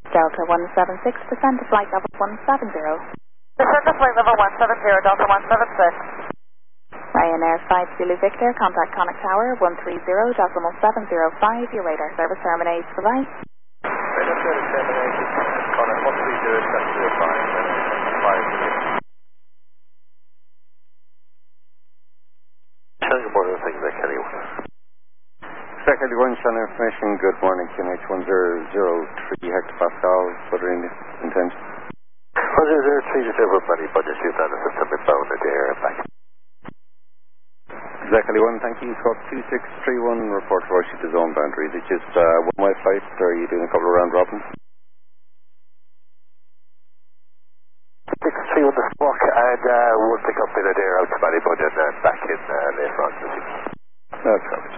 Delta 176, descend to flight level 170. Descend to flight level 170, Delta 176. Ryanair 5 Zulu Victor, contact Connect Tower 130.705. Your radar service terminates. Goodbye. Radar service terminated. Connect 130.705. Good morning, thank you, Kelly 1. Kelly 1, channel information, good morning, QNH 1003 hectopascal, buttering intention. 1003 to everybody, budget shoot on the system inbound at the air and back. Kelly 1, thank you, Squawk 2631, report for Washington zone boundary. Is it just one-way flight, or are you doing a couple of round robins? 631 the Squawk, and we'll pick up in at air out to Ballybudge and back in later on. That's right.